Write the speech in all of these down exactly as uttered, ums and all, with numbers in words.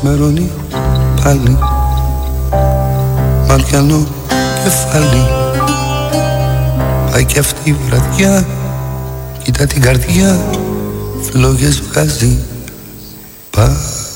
Μερώνει πάλι μαριανό κεφάλι. Πάει κι αυτή η βραδιά, κοίτα την καρδιά, φλόγες βγάζει πάλι.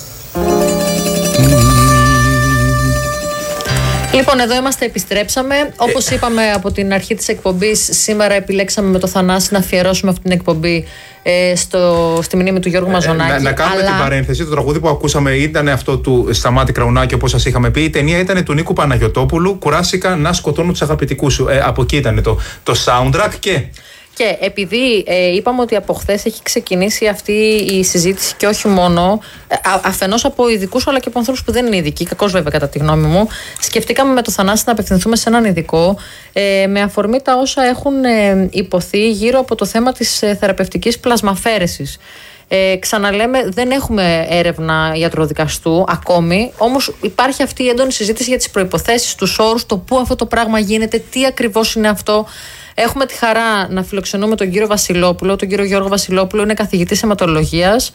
Λοιπόν, εδώ είμαστε, επιστρέψαμε. Όπως είπαμε από την αρχή της εκπομπής, σήμερα επιλέξαμε με το Θανάση να αφιερώσουμε αυτή την εκπομπή ε, στο, στη μνήμη του Γιώργου Μαζονάκη. Ε, να, να κάνουμε αλλά... την παρένθεση. Το τραγούδι που ακούσαμε ήταν αυτό του Σταμάτη Κραουνάκη, όπως σας είχαμε πει. Η ταινία ήταν του Νίκου Παναγιωτόπουλου. Κουράστηκα να σκοτώνω τους αγαπητικούς σου. Ε, από εκεί ήταν το, το soundtrack και. Και επειδή ε, είπαμε ότι από χθες έχει ξεκινήσει αυτή η συζήτηση και όχι μόνο, α, αφενός από ειδικούς αλλά και από ανθρώπους που δεν είναι ειδικοί, κακώς βέβαια κατά τη γνώμη μου, σκεφτήκαμε με το Θανάση να απευθυνθούμε σε έναν ειδικό ε, με αφορμή τα όσα έχουν ε, υποθεί γύρω από το θέμα της ε, θεραπευτικής πλασμαφέρεσης. Ε, ξαναλέμε, δεν έχουμε έρευνα ιατροδικαστού ακόμη, όμως υπάρχει αυτή η έντονη συζήτηση για τις προϋποθέσεις, τους όρους, το πού αυτό το πράγμα γίνεται, τι ακριβώς είναι αυτό. Έχουμε τη χαρά να φιλοξενούμε τον κύριο Βασιλόπουλο, τον κύριο Γιώργο Βασιλόπουλο, είναι καθηγητής αιματολογίας.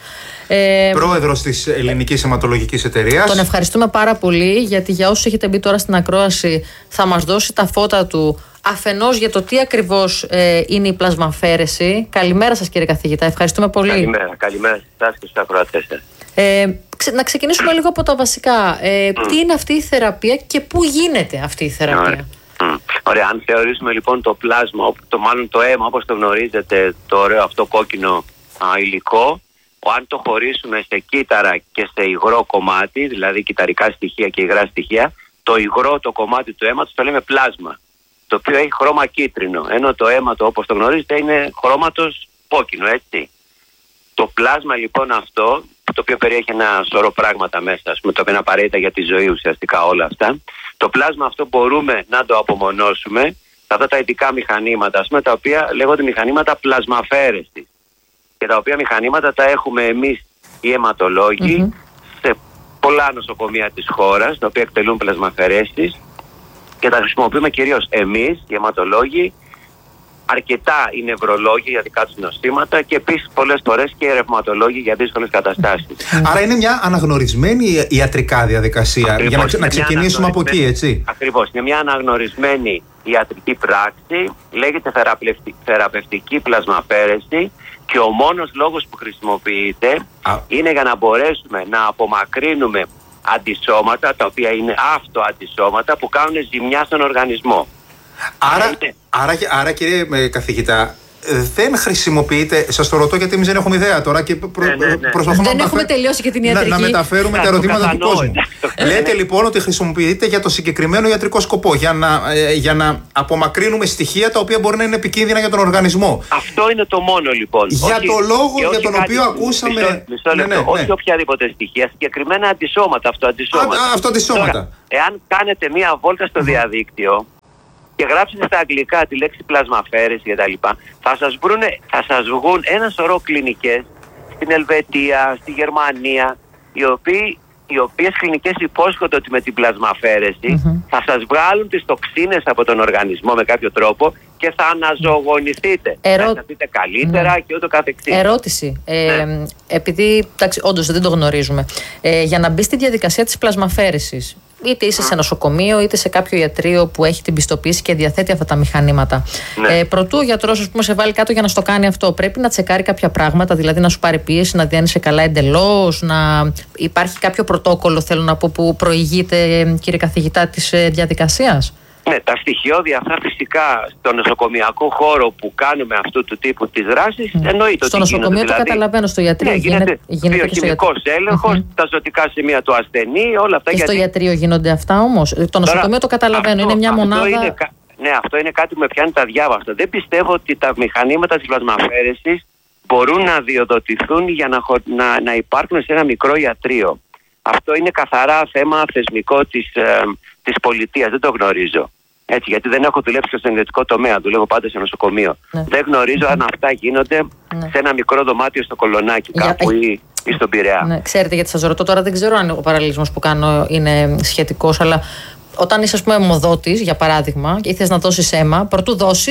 Ε, Πρόεδρος της Ελληνικής Αιματολογικής Εταιρείας. Τον ευχαριστούμε πάρα πολύ, γιατί για όσους έχετε μπει τώρα στην ακρόαση θα μας δώσει τα φώτα του αφενός για το τι ακριβώς ε, είναι η πλασμαφέρεση. Καλημέρα σας κύριε καθηγητά, ευχαριστούμε πολύ. Καλημέρα, καλημέρα σας και στους ακροατές σας. Ε, να ξεκινήσουμε λίγο από τα βασικά. Ε, mm. Τι είναι αυτή η θεραπεία και πού γίνεται αυτή η θεραπεία? Ωραία. Mm. Ωραία, αν θεωρήσουμε λοιπόν το πλάσμα, το μάλλον το αίμα όπως το γνωρίζετε, το ωραίο αυτό κόκκινο α, υλικό, αν το χωρίσουμε σε κύτταρα και σε υγρό κομμάτι, δηλαδή κυταρικά στοιχεία και υγρά στοιχεία, το υγρό το κομμάτι του αίματος το λέμε πλάσμα, το οποίο έχει χρώμα κίτρινο, ενώ το αίμα το όπως το γνωρίζετε είναι χρώματος κόκκινο, έτσι. Το πλάσμα λοιπόν αυτό, το οποίο περιέχει ένα σωρό πράγματα μέσα, ας πούμε, το οποίο είναι απαραίτητα για τη ζωή ουσιαστικά όλα αυτά, το πλάσμα αυτό μπορούμε να το απομονώσουμε σε αυτά τα ειδικά μηχανήματα, ας πούμε, τα οποία λέγονται μηχανήματα πλασμαφέρεσης. Και τα οποία μηχανήματα τα έχουμε εμείς οι αιματολόγοι mm-hmm. σε πολλά νοσοκομεία της χώρας, τα οποία εκτελούν πλασμαφέρεσης και τα χρησιμοποιούμε κυρίως εμείς οι αιματολόγοι, αρκετά οι νευρολόγοι για δικά τους νοσήματα και επίσης πολλές φορές και οι ρευματολόγοι για δύσκολες καταστάσεις. Άρα είναι μια αναγνωρισμένη ιατρικά διαδικασία. Ακριβώς, για να, να ξεκινήσουμε από εκεί, έτσι. Ακριβώς. Είναι μια αναγνωρισμένη ιατρική πράξη, λέγεται θεραπευτική, θεραπευτική πλασμαφέρεση και ο μόνος λόγος που χρησιμοποιείται Α. είναι για να μπορέσουμε να απομακρύνουμε αντισώματα, τα οποία είναι αυτοαντισώματα που κάνουν ζημιά στον οργανισμό. Άρα, άρα, άρα κύριε καθηγητά, δεν χρησιμοποιείτε, σας το ρωτώ γιατί εμείς δεν έχουμε ιδέα τώρα και προ, ναι, ναι, ναι. δεν προσπαθούμε να, έχουμε μεταφέρ, τελειώσει και την ιατρική. να, να μεταφέρουμε να, τα ερωτήματα του κόσμου. Λέτε λοιπόν ότι χρησιμοποιείτε για το συγκεκριμένο ιατρικό σκοπό, για να, ε, για να απομακρύνουμε στοιχεία τα οποία μπορεί να είναι επικίνδυνα για τον οργανισμό. Αυτό είναι το μόνο λοιπόν. Για όχι, το λόγο για τον κάτι, οποίο ακούσαμε. Μισό, μισό λεπτό, ναι, ναι, όχι ναι. οποιαδήποτε στοιχεία, συγκεκριμένα αντισώματα, αυτοαντισώματα. Α, αυτοαντισώματα. Τώρα, εάν κάνετε μία βόλτα στο διαδίκτυο και γράψετε στα αγγλικά τη λέξη πλασμαφέρεση και τα λοιπά, θα σας, βρούνε, θα σας βγουν ένα σωρό κλινικές στην Ελβετία, στη Γερμανία, οι, οποίοι, οι οποίες κλινικές υπόσχονται ότι με την πλασμαφέρεση mm-hmm. θα σας βγάλουν τις τοξίνες από τον οργανισμό με κάποιο τρόπο και θα αναζωογονηθείτε. Ερώ... Θα αισθανθείτε καλύτερα mm. και ούτω καθεξής. Ερώτηση. Ε, ναι. Επειδή, εντάξει, όντως δεν το γνωρίζουμε, ε, για να μπει στη διαδικασία της πλασμαφέρεσης, είτε είσαι σε νοσοκομείο είτε σε κάποιο ιατρείο που έχει την πιστοποίηση και διαθέτει αυτά τα μηχανήματα. Ναι. Ε, προτού ο γιατρός, ας πούμε, σε βάλει κάτω για να στο κάνει αυτό, πρέπει να τσεκάρει κάποια πράγματα, δηλαδή να σου πάρει πίεση, να διάνυσε καλά εντελώς, να υπάρχει κάποιο πρωτόκολλο, θέλω να πω, που προηγείται, κύριε καθηγητά, της διαδικασίας. Ναι, τα στοιχειώδη αυτά φυσικά στο νοσοκομιακό χώρο που κάνουμε αυτού του τύπου της δράσης mm. εννοείται στο ότι νοσοκομείο γίνεται, το δηλαδή, καταλαβαίνω, στο ιατρείο ναι, γίνεται, γίνεται βιοχημικός έλεγχος, mm-hmm. τα ζωτικά σημεία του ασθενή, όλα αυτά. Και γιατί... στο ιατρείο γίνονται αυτά όμως? Το νοσοκομείο Τώρα, το καταλαβαίνω, αυτό, είναι μια μονάδα... Αυτό είναι, ναι, αυτό είναι κάτι που με πιάνει τα διάβαστα. Δεν πιστεύω ότι τα μηχανήματα της πλασμαφέρεσης μπορούν να διοδοτηθούν για να, να, να υπάρχουν σε ένα μικρό ιατρείο. Αυτό είναι καθαρά θέμα θεσμικό της, ε, της πολιτείας, δεν το γνωρίζω. Έτσι, γιατί δεν έχω δουλέψει στον ιδιωτικό τομέα, δουλεύω πάντα σε νοσοκομείο. Ναι. Δεν γνωρίζω mm-hmm. αν αυτά γίνονται ναι. σε ένα μικρό δωμάτιο στο Κολονάκι κάπου Για... ή, ή στον Πειραιά. Ναι, ξέρετε, γιατί σας ρωτώ τώρα, δεν ξέρω αν ο παραλληλισμός που κάνω είναι σχετικός, αλλά όταν είσαι, ας πούμε, αιμοδότης, για παράδειγμα, και θες να δώσεις αίμα, πρωτού δώσεις,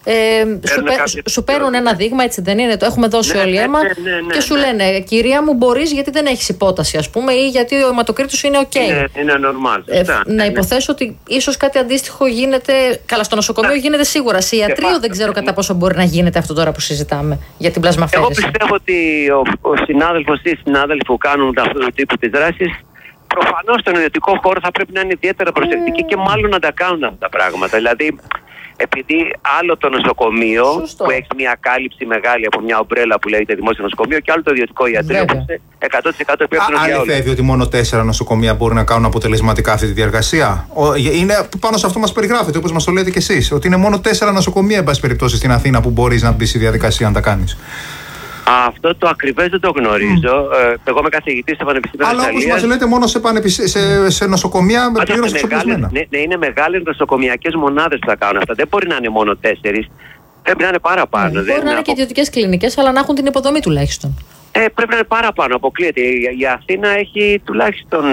Ε, σου, πέ, σου παίρνουν ένα δείγμα, έτσι δεν είναι? Το έχουμε δώσει ναι, όλοι ναι, αίμα ναι, ναι, ναι, και σου ναι. λένε, κυρία μου, μπορείς γιατί δεν έχεις υπόταση, ας πούμε, ή γιατί ο αιματοκρίτης σου είναι οκ. Okay. Είναι, είναι normal. Ε, να ναι, υποθέσω ότι ίσως κάτι αντίστοιχο γίνεται. Καλά, στο νοσοκομείο γίνεται σίγουρα. Σε ιατρείο δεν ξέρω κατά πόσο μπορεί να γίνεται αυτό τώρα που συζητάμε για την πλασμαφαίρεση. Εγώ πιστεύω ότι ο, ο συνάδελφος ή οι συνάδελφοι που κάνουν αυτού του τύπου τις δράσεις, προφανώς στον ιδιωτικό χώρο θα πρέπει να είναι ιδιαίτερα προσεκτικοί και μάλλον να τα κάνουν αυτά τα πράγματα. Δηλαδή, επειδή άλλο το νοσοκομείο Σωστό. που έχει μια κάλυψη μεγάλη από μια ομπρέλα που λέγεται δημόσιο νοσοκομείο και άλλο το ιδιωτικό ιατρείο που είναι εκατό τοις εκατό υπεύθυνο για όλα. Αληθεύει ότι μόνο τέσσερα νοσοκομεία μπορούν να κάνουν αποτελεσματικά αυτή τη διαργασία? Ο, είναι πάνω σε αυτό μας περιγράφεται, όπως μας το λέτε κι εσείς, ότι είναι μόνο τέσσερα νοσοκομεία, εν πάση περιπτώσει, στην Αθήνα που μπορείς να μπει στη διαδικασία να τα κάνεις. Αυτό το ακριβές δεν το γνωρίζω. Mm. Ε, εγώ είμαι καθηγητής στο Πανεπιστήμιο Αλλά όπως μας λέτε, μόνο σε, πανεπισ... σε, σε νοσοκομεία με πλήρως εξοπλισμένα. Ναι, ναι, είναι μεγάλες νοσοκομιακές μονάδες που θα κάνουν αυτά. Δεν μπορεί να είναι μόνο τέσσερις. Πρέπει να είναι παραπάνω. Ναι, δεν μπορεί να είναι από... και ιδιωτικές κλινικές, αλλά να έχουν την υποδομή τουλάχιστον. Ε, πρέπει να είναι παραπάνω, αποκλείεται. Η, η Αθήνα έχει τουλάχιστον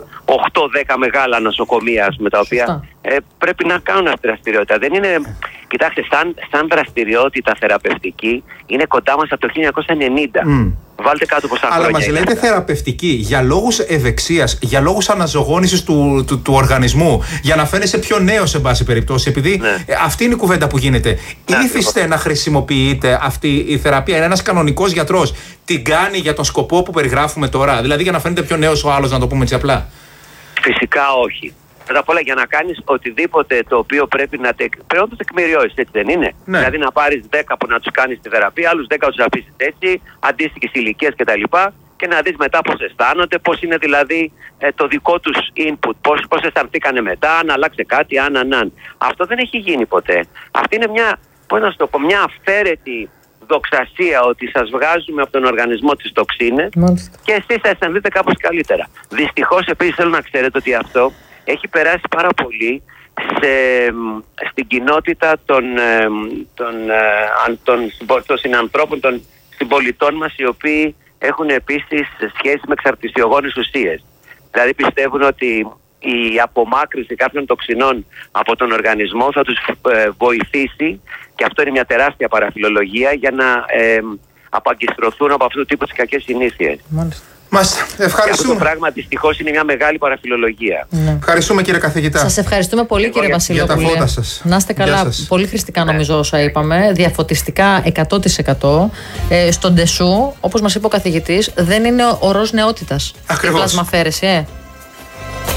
οκτώ δέκα μεγάλα νοσοκομεία, με τα οποία ε, πρέπει να κάνουν αυτή τη δραστηριότητα. Δεν είναι... Κοιτάξτε, σαν, σαν δραστηριότητα θεραπευτική είναι κοντά μας από το χίλια εννιακόσια ενενήντα. Mm. Βάλτε κάτω πόσα χρόνια. Αλλά μας λέτε θεραπευτική για λόγους ευεξίας, για λόγους αναζωογόνησης του, του, του οργανισμού, για να φαίνεσαι πιο νέος, σε πάση περιπτώσει. Επειδή ναι. ε, αυτή είναι η κουβέντα που γίνεται. Ναι, ήθιστε να χρησιμοποιείτε αυτή η θεραπεία? Είναι ένας κανονικός γιατρός, την κάνει για τον σκοπό που περιγράφουμε τώρα? Δηλαδή για να φαίνεται πιο νέος ο άλλος, να το πούμε έτσι απλά? Φυσικά όχι. Πρώτα απ' όλα, για να κάνεις οτιδήποτε το οποίο πρέπει να, τε... πρέπει να το τεκμηριώσεις, έτσι δεν είναι? Ναι. Δηλαδή να πάρεις δέκα που να τους κάνεις τη θεραπεία, άλλους δέκα να τους αφήσεις έτσι, αντίστοιχες ηλικίες κτλ. Και να δεις μετά πώς αισθάνονται, πώς είναι δηλαδή ε, το δικό τους input, πώς, πώς αισθανθήκανε μετά, αν άλλαξε κάτι, αν, αν, αν. Αυτό δεν έχει γίνει ποτέ. Αυτή είναι μια, πώς να σου το πω, μια αυθαίρετη δοξασία ότι σας βγάζουμε από τον οργανισμό τις τοξίνες και εσείς θα αισθανθείτε κάπως καλύτερα. Δυστυχώς επίσης θέλω να ξέρετε ότι αυτό έχει περάσει πάρα πολύ σε, στην κοινότητα των, των, των, των, των συνανθρώπων, των συμπολιτών μας, οι οποίοι έχουν επίσης σχέση με εξαρτησιογόνες ουσίες. Δηλαδή πιστεύουν ότι η απομάκρυνση κάποιων τοξινών από τον οργανισμό θα τους ε, βοηθήσει, και αυτό είναι μια τεράστια παραφιλολογία, για να ε, απαγκιστρωθούν από αυτού του τύπου τις κακές συνήθειες. Μάλιστα. Και αυτό το πράγμα δυστυχώς είναι μια μεγάλη παραφιλολογία. Ναι. Ευχαριστούμε, κύριε καθηγητά. Σας ευχαριστούμε πολύ, Εγώ κύριε για, Βασιλόπουλε. Για τα φώτα σας. Να είστε καλά. Πολύ χρηστικά νομίζω όσα είπαμε. Διαφωτιστικά εκατό τοις εκατό. Ε, στον Τεσού, όπως μας είπε ο καθηγητής, δεν είναι ορός νεότητας. Ακριβώς. Η πλασμαφαίρεση, ε.